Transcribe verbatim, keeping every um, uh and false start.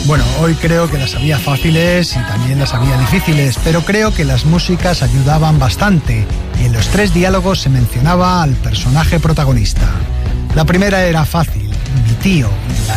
Bueno, hoy creo que las había fáciles y también las había difíciles, pero creo que las músicas ayudaban bastante y en los tres diálogos se mencionaba al personaje protagonista. La primera era fácil, mi tío,